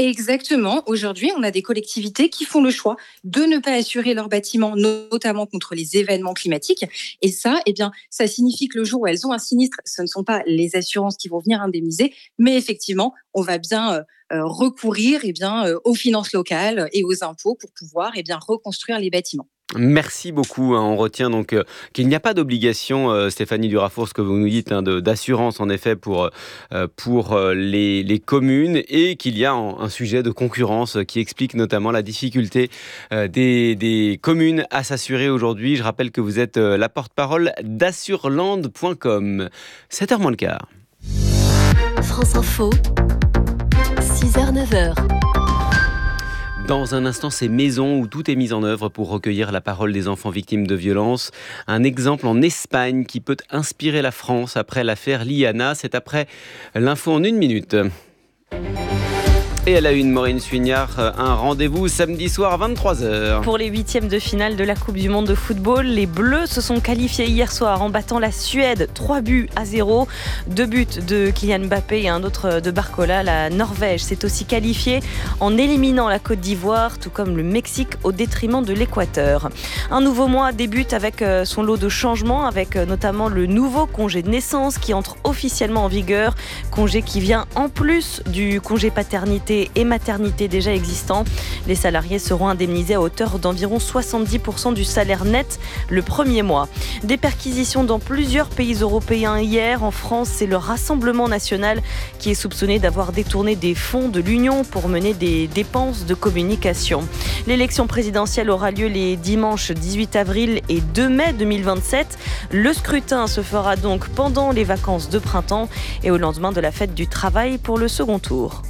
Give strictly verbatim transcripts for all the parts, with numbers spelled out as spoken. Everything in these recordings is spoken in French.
Exactement. Aujourd'hui, on a des collectivités qui font le choix de ne pas assurer leurs bâtiments, notamment contre les événements climatiques. Et ça, eh bien, ça signifie que le jour où elles ont un sinistre, ce ne sont pas les assurances qui vont venir indemniser, mais effectivement, on va bien euh, euh, recourir eh bien, euh, aux finances locales et aux impôts pour pouvoir eh bien, reconstruire les bâtiments. Merci beaucoup. Hein. On retient donc euh, qu'il n'y a pas d'obligation, euh, Stéphanie Durafour, ce que vous nous dites, hein, de, d'assurance en effet pour, euh, pour euh, les, les communes, et qu'il y a un, un sujet de concurrence qui explique notamment la difficulté euh, des, des communes à s'assurer aujourd'hui. Je rappelle que vous êtes euh, la porte-parole d'assureland point com. sept heures moins le quart. France Info, six heures neuf heures. Dans un instant, ces maisons où tout est mis en œuvre pour recueillir la parole des enfants victimes de violences. Un exemple en Espagne qui peut inspirer la France après l'affaire Liana. C'est après l'info en une minute. Et à la une, Maureen Suignard, un rendez-vous samedi soir à vingt-trois heures. Pour les huitièmes de finale de la Coupe du Monde de football, les Bleus se sont qualifiés hier soir en battant la Suède, trois buts à zéro. Deux buts de Kylian Mbappé et un autre de Barcola. La Norvège s'est aussi qualifiée en éliminant la Côte d'Ivoire, tout comme le Mexique, au détriment de l'Équateur. Un nouveau mois débute avec son lot de changements, avec notamment le nouveau congé de naissance qui entre officiellement en vigueur. Congé qui vient en plus du congé paternité et maternité déjà existant. Les salariés seront indemnisés à hauteur d'environ soixante-dix pour cent du salaire net le premier mois. Des perquisitions dans plusieurs pays européens hier. En France, c'est le Rassemblement national qui est soupçonné d'avoir détourné des fonds de l'Union pour mener des dépenses de communication. L'élection présidentielle aura lieu les dimanches dix-huit avril et deux mai deux mille vingt-sept. Le scrutin se fera donc pendant les vacances de printemps et au lendemain de la fête du travail pour le second tour.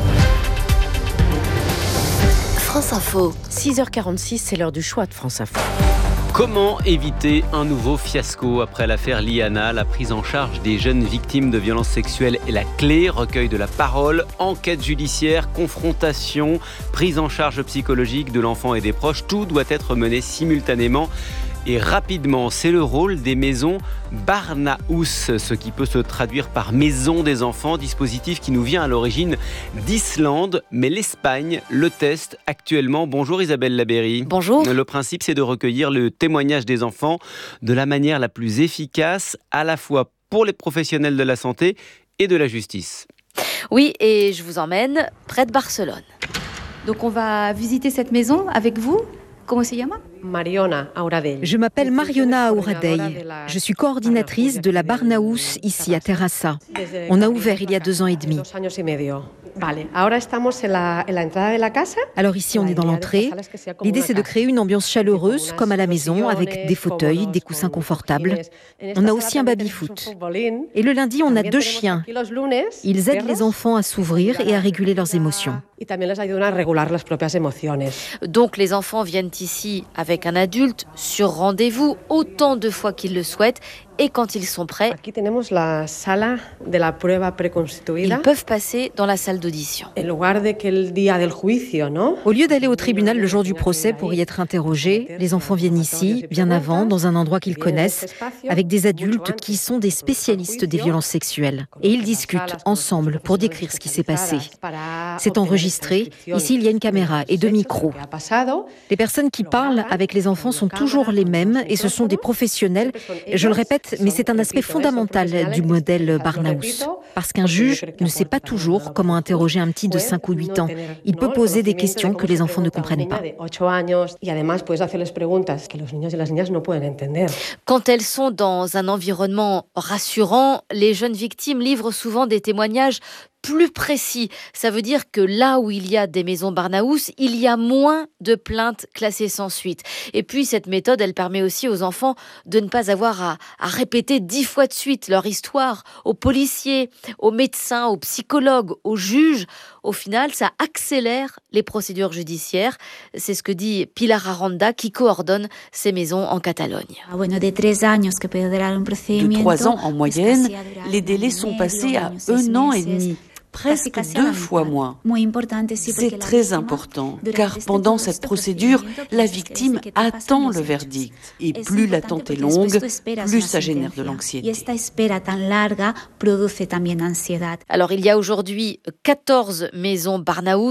France Info, six heures quarante-six, c'est l'heure du choix de France Info. Comment éviter un nouveau fiasco après l'affaire Liana? La prise en charge des jeunes victimes de violences sexuelles est la clé. Recueil de la parole, enquête judiciaire, confrontation, prise en charge psychologique de l'enfant et des proches. Tout doit être mené simultanément et rapidement. C'est le rôle des maisons Barnahus, ce qui peut se traduire par maison des enfants, dispositif qui nous vient à l'origine d'Islande, mais l'Espagne le teste actuellement. Bonjour Isabelle Labéry. Bonjour. Le principe, c'est de recueillir le témoignage des enfants de la manière la plus efficace, à la fois pour les professionnels de la santé et de la justice. Oui, et je vous emmène près de Barcelone. Donc on va visiter cette maison avec vous. Comment se llama? Je m'appelle Mariona Auradell. Je suis coordinatrice de la Barnahus ici à Terrassa. On a ouvert il y a deux ans et demi. Alors ici, on est dans l'entrée. L'idée, c'est de créer une ambiance chaleureuse, comme à la maison, avec des fauteuils, des coussins confortables. On a aussi un baby-foot. Et le lundi, on a deux chiens. Ils aident les enfants à s'ouvrir et à réguler leurs émotions. Donc les enfants viennent ici avec un adulte sur rendez-vous autant de fois qu'ils le souhaitent. Et quand ils sont prêts, ils peuvent passer dans la salle d'audition. Au lieu d'aller au tribunal le jour du procès pour y être interrogés, les enfants viennent ici, bien avant, dans un endroit qu'ils connaissent, avec des adultes qui sont des spécialistes des violences sexuelles. Et ils discutent ensemble pour décrire ce qui s'est passé. C'est enregistré. Ici, il y a une caméra et deux micros. Les personnes qui parlent avec les enfants sont toujours les mêmes et ce sont des professionnels. Je le répète, mais c'est un aspect fondamental du modèle Barnahus. Parce qu'un juge ne sait pas toujours comment interroger un petit de cinq ou huit ans. Il peut poser des questions que les enfants ne comprennent pas. Quand elles sont dans un environnement rassurant, les jeunes victimes livrent souvent des témoignages plus précis. Ça veut dire que là où il y a des maisons Barnahus, il y a moins de plaintes classées sans suite. Et puis cette méthode, elle permet aussi aux enfants de ne pas avoir à, à répéter dix fois de suite leur histoire aux policiers, aux médecins, aux psychologues, aux juges. Au final, ça accélère les procédures judiciaires. C'est ce que dit Pilar Aranda, qui coordonne ces maisons en Catalogne. De trois ans en moyenne, les délais sont passés à un an et demi. Presque deux fois moins. C'est très important, car pendant cette procédure, la victime attend le verdict. Et plus l'attente est longue, plus ça génère de l'anxiété. Alors, il y a aujourd'hui quatorze maisons Barnahus